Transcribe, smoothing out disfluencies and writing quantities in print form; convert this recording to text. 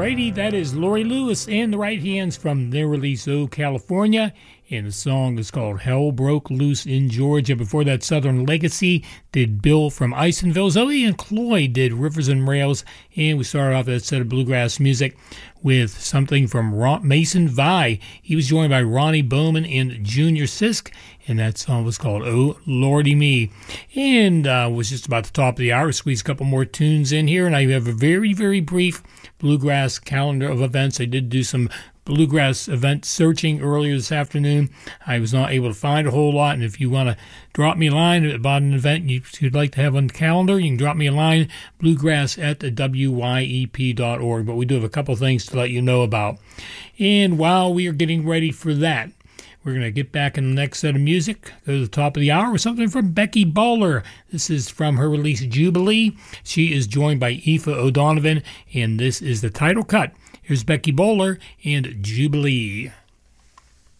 Alrighty, that is Lori Lewis and the Right Hands from their release, Oh California. And the song is called Hell Broke Loose in Georgia. Before that, Southern Legacy did Bill from Isonville. Zoe and Cloyd did Rivers and Rails. And we started off that set of bluegrass music with something from Mason Vi. He was joined by Ronnie Bowman and Junior Sisk. And that song was called Oh Lordy Me. And was just about the top of the hour. Squeeze a couple more tunes in here. And I have a very, very brief bluegrass calendar of events. I did do some bluegrass event searching earlier this afternoon. I was not able to find a whole lot, and if you want to drop me a line about an event you'd like to have on the calendar, you can drop me a line, bluegrass@wyep.org. But we do have a couple things to let you know about. And while we are getting ready for that, we're going to get back in the next set of music, go to the top of the hour with something from Becky Bowler. This is from her release Jubilee. She is joined by Aoife O'Donovan, and this is the title cut. Here's Becky Bowler and Jubilee.